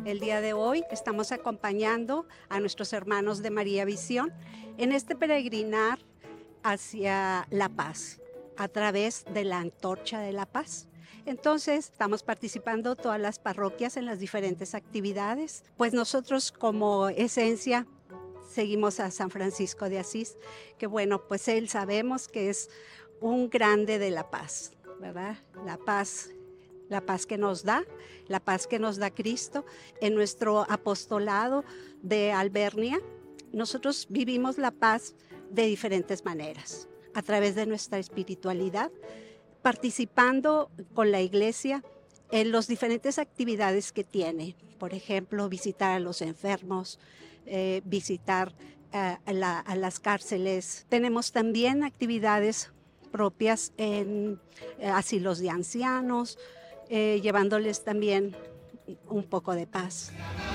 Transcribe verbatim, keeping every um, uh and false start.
El día de hoy estamos acompañando a nuestros hermanos de María Visión en este peregrinar hacia la paz a través de la Antorcha de la Paz. Entonces, estamos participando todas las parroquias en las diferentes actividades, pues nosotros como Esencia seguimos a San Francisco de Asís, que bueno, pues él sabemos que es un grande de la paz, ¿verdad? La paz, la paz que nos da, la paz que nos da Cristo. En nuestro apostolado de Albernia, nosotros vivimos la paz de diferentes maneras, a través de nuestra espiritualidad, participando con la iglesia en las diferentes actividades que tiene. Por ejemplo, visitar a los enfermos, eh, visitar eh, a, la, a las cárceles. Tenemos también actividades propias en eh, asilos de ancianos, eh, llevándoles también un poco de paz.